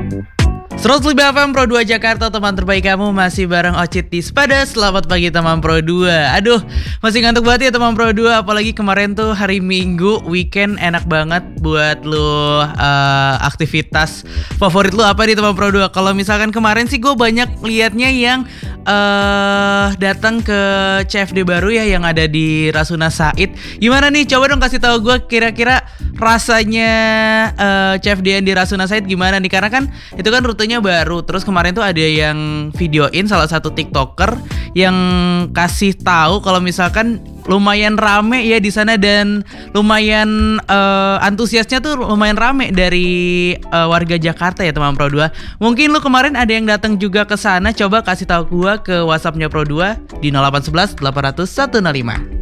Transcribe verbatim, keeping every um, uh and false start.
seratus lima F M Pro dua Jakarta, teman terbaik kamu, masih bareng Ocit di Sepada. Selamat pagi teman Pro dua. Aduh, masih ngantuk banget ya teman Pro dua. Apalagi kemarin tuh hari Minggu, weekend, enak banget buat lo uh, aktivitas favorit lo apa nih teman Pro dua. Kalau misalkan kemarin sih gue banyak liatnya yang uh, datang ke C F D baru ya, yang ada di Rasuna Said. Gimana nih? Coba dong kasih tahu gue kira-kira rasanya uh, C F D yang di Rasuna Said gimana nih? Karena kan itu kan rutenya baru. Terus kemarin tuh ada yang videoin salah satu TikToker yang kasih tahu kalau misalkan lumayan rame ya di sana, dan lumayan uh, antusiasnya tuh lumayan rame dari uh, warga Jakarta ya teman Pro dua. Mungkin lu kemarin ada yang datang juga ke sana. Coba kasih tahu gua ke WhatsApp-nya Pro dua di nol delapan satu satu delapan nol nol satu nol lima.